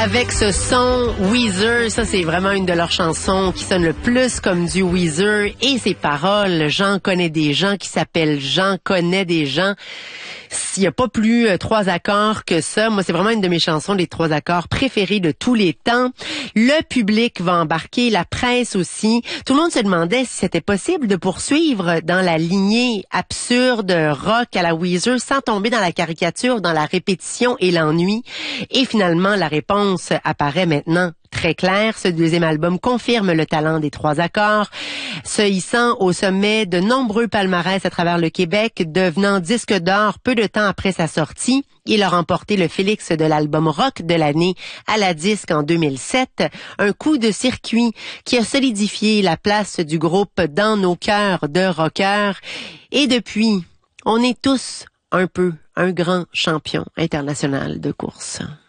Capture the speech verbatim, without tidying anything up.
Avec ce son Weezer, ça c'est vraiment une de leurs chansons qui sonne le plus comme du Weezer, et ses paroles, Jean connaît des gens qui s'appellent Jean connaît des gens. S'il n'y a pas plus euh, trois accords que ça, moi c'est vraiment une de mes chansons des trois accords préférées de tous les temps. Le public va embarquer, la presse aussi. Tout le monde se demandait si c'était possible de poursuivre dans la lignée absurde rock à la Weezer sans tomber dans la caricature, dans la répétition et l'ennui. Et finalement, la réponse apparaît maintenant très claire. Ce deuxième album confirme le talent des trois accords, se hissant au sommet de nombreux palmarès à travers le Québec, devenant disque d'or peu de temps après sa sortie. Il a remporté le Félix de l'album rock de l'année à la disque en deux mille sept, un coup de circuit qui a solidifié la place du groupe dans nos cœurs de rockers. Et depuis, on est tous un peu un grand champion international de course.